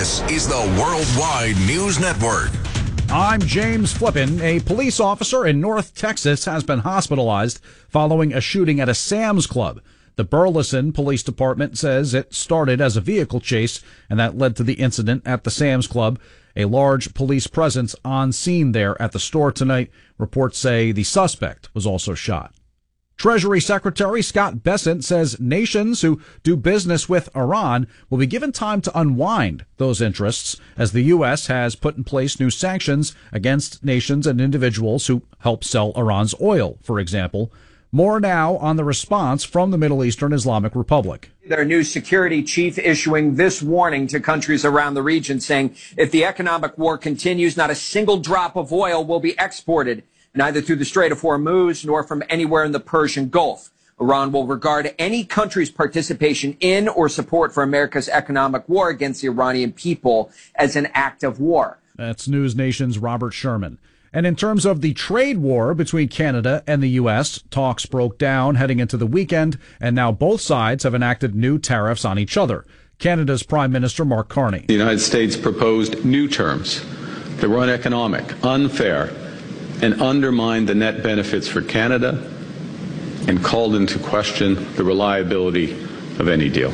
This is the Worldwide News Network. I'm James Flippin. A police officer in North Texas has been hospitalized following a shooting at a Sam's Club. The Burleson Police Department says it started as a vehicle chase, and that led to the incident at the Sam's Club. A large police presence on scene there at the store tonight. Reports say the suspect was also shot. Treasury Secretary Scott Bessent says nations who do business with Iran will be given time to unwind those interests as the U.S. has put in place new sanctions against nations and individuals who help sell Iran's oil, for example. More now on the response from the Middle Eastern Islamic Republic. Their new security chief issuing this warning to countries around the region, saying if the economic war continues, not a single drop of oil will be exported, neither through the Strait of Hormuz nor from anywhere in the Persian Gulf. Iran will regard any country's participation in or support for America's economic war against the Iranian people as an act of war. That's News Nation's Robert Sherman. And in terms of the trade war between Canada and the U.S., talks broke down heading into the weekend, and now both sides have enacted new tariffs on each other. Canada's Prime Minister Mark Carney. The United States proposed new terms that were uneconomic, unfair, and undermined the net benefits for Canada and called into question the reliability of any deal.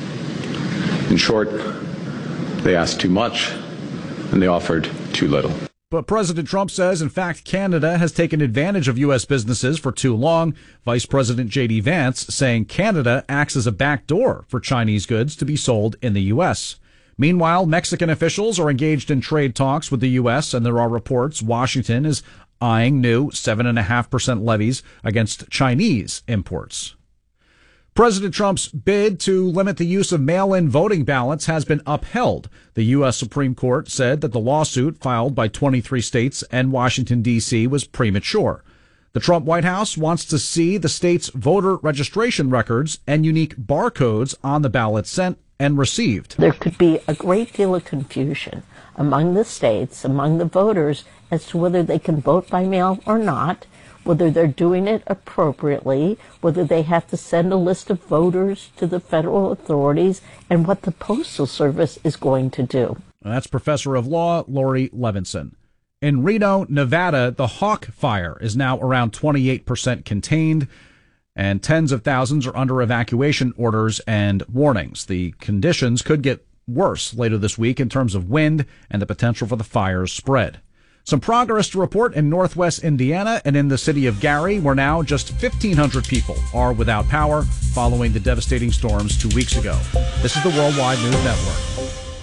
In short, they asked too much and they offered too little. But President Trump says, in fact, Canada has taken advantage of U.S. businesses for too long. Vice President J.D. Vance saying Canada acts as a backdoor for Chinese goods to be sold in the U.S. Meanwhile, Mexican officials are engaged in trade talks with the U.S., and there are reports Washington is eyeing new 7.5% levies against Chinese imports. President Trump's bid to limit the use of mail-in voting ballots has been upheld. The U.S. Supreme Court said that the lawsuit filed by 23 states and Washington, D.C. was premature. The Trump White House wants to see the state's voter registration records and unique barcodes on the ballots sent and received. There could be a great deal of confusion among the states, among the voters, as to whether they can vote by mail or not, whether they're doing it appropriately, whether they have to send a list of voters to the federal authorities, and what the Postal Service is going to do. That's Professor of Law Lori Levinson. In Reno, Nevada, the Hawk Fire is now around 28% contained, and tens of thousands are under evacuation orders and warnings. The conditions could get worse later this week in terms of wind and the potential for the fire's spread. Some progress to report in northwest Indiana and in the city of Gary, where now just 1,500 people are without power following the devastating storms 2 weeks ago. This is the Worldwide News Network.